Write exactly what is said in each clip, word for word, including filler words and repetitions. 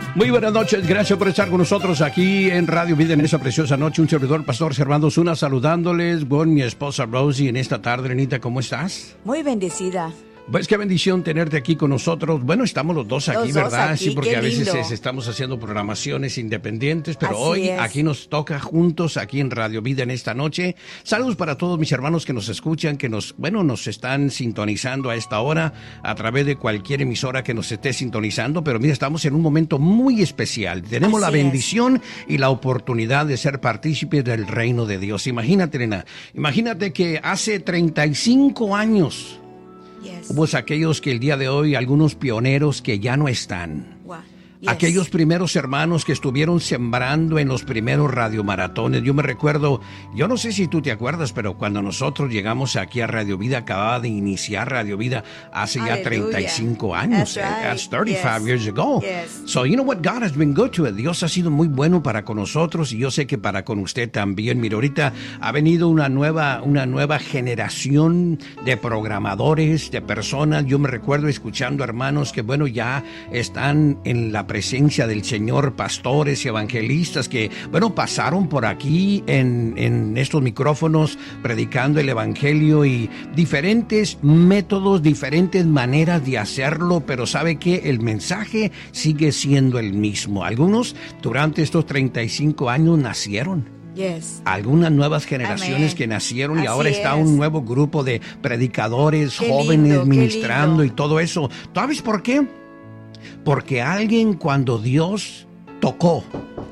Muy buenas noches, gracias por estar con nosotros aquí en Radio Vida en esta preciosa noche. Un servidor, Pastor Servando Zuna, saludándoles con mi esposa Rosie en esta tarde. Anita, ¿cómo estás? Muy bendecida. Pues qué bendición tenerte aquí con nosotros. Bueno, estamos los dos aquí, los ¿verdad? Dos aquí, sí, porque a veces lindo. estamos haciendo programaciones independientes, pero Así hoy es. aquí nos toca juntos, aquí en Radio Vida en esta noche. Saludos para todos mis hermanos que nos escuchan, que nos, bueno, nos están sintonizando a esta hora a través de cualquier emisora que nos esté sintonizando. Pero mira, estamos en un momento muy especial. Tenemos Así la es. bendición y la oportunidad de ser partícipes del reino de Dios. Imagínate, nena, imagínate que hace treinta y cinco años... Yes. Hubo aquellos que el día de hoy, algunos pioneros que ya no están. Wow. Yes. Aquellos primeros hermanos que estuvieron sembrando en los primeros radiomaratones. Yo me recuerdo, yo no sé si tú te acuerdas, pero cuando nosotros llegamos aquí a Radio Vida, acababa de iniciar Radio Vida hace ya Hallelujah. treinta y cinco años. That's right. That's thirty-five Yes. years ago. Yes. So, you know what? God has been good to it. Dios ha sido muy bueno para con nosotros y yo sé que para con usted también. Mira, ahorita ha venido una nueva, una nueva generación de programadores, de personas. Yo me recuerdo escuchando hermanos que, bueno, ya están en la presencia del Señor, pastores y evangelistas que, bueno, pasaron por aquí en, en estos micrófonos predicando el evangelio y diferentes métodos, diferentes maneras de hacerlo, pero ¿sabe qué? El mensaje sigue siendo el mismo. Algunos durante estos treinta y cinco años nacieron. Yes. Algunas nuevas generaciones Amén. que nacieron y Así ahora está es. un nuevo grupo de predicadores, Qué jóvenes, lindo, qué ministrando lindo. y todo eso. ¿Sabes por qué? Porque alguien, cuando Dios tocó,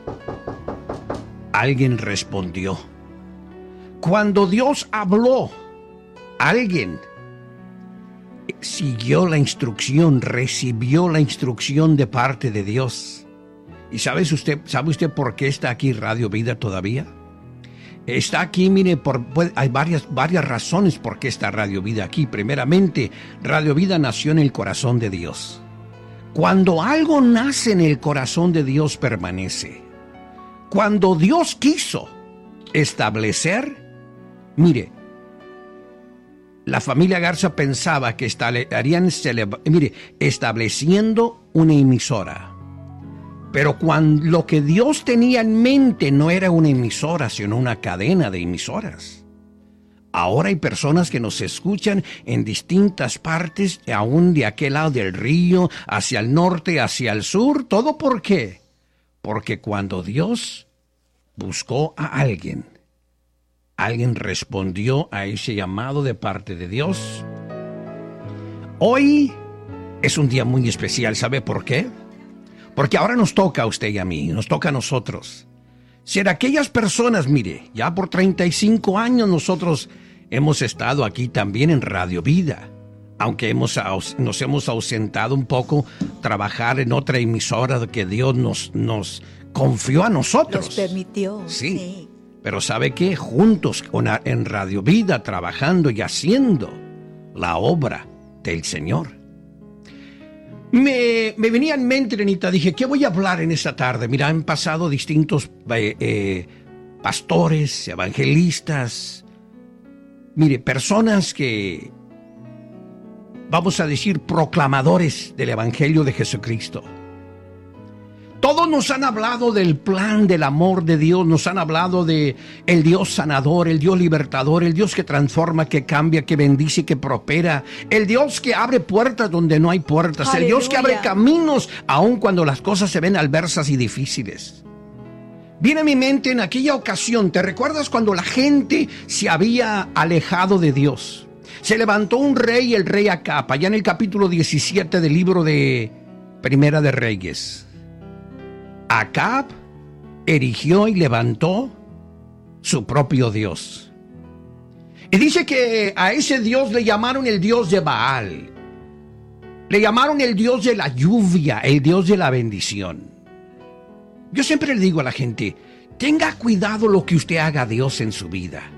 alguien respondió. Cuando Dios habló, alguien siguió la instrucción, recibió la instrucción de parte de Dios. ¿Y sabe usted, sabe usted por qué está aquí Radio Vida todavía? Está aquí, mire, por, pues, hay varias, varias razones por qué está Radio Vida aquí. Primeramente, Radio Vida nació en el corazón de Dios. Cuando algo nace en el corazón de Dios, permanece. Cuando Dios quiso establecer, mire, la familia Garza pensaba que estarían celebra- mire, estableciendo una emisora. Pero cuando lo que Dios tenía en mente no era una emisora, sino una cadena de emisoras. Ahora hay personas que nos escuchan en distintas partes, aún de aquel lado del río, hacia el norte, hacia el sur. ¿Todo por qué? Porque cuando Dios buscó a alguien, alguien respondió a ese llamado de parte de Dios. Hoy es un día muy especial, ¿sabe por qué? Porque ahora nos toca a usted y a mí, nos toca a nosotros. Ser aquellas personas, mire, ya por treinta y cinco años nosotros hemos estado aquí también en Radio Vida, aunque hemos, nos hemos ausentado un poco, trabajar en otra emisora que Dios nos, nos confió a nosotros. Nos permitió. Sí, Sí. pero ¿sabe qué? Juntos con, en Radio Vida, trabajando y haciendo la obra del Señor. Me, me venía en mente, Renita, dije, ¿qué voy a hablar en esta tarde? Mira, han pasado distintos eh, eh, pastores, evangelistas, mire, personas que, vamos a decir, proclamadores del Evangelio de Jesucristo. Todos nos han hablado del plan del amor de Dios, nos han hablado de el Dios sanador, el Dios libertador, el Dios que transforma, que cambia, que bendice, que prospera, el Dios que abre puertas donde no hay puertas, Aleluya. el Dios que abre caminos aun cuando las cosas se ven adversas y difíciles. Viene a mi mente en aquella ocasión, ¿te recuerdas cuando la gente se había alejado de Dios? Se levantó un rey, el rey Acab, allá en el capítulo diecisiete del libro de Primera de Reyes. Acab erigió y levantó su propio Dios. Y dice que a ese Dios le llamaron el Dios de Baal. Le llamaron el Dios de la lluvia, el Dios de la bendición. Yo siempre le digo a la gente, tenga cuidado lo que usted haga a Dios en su vida.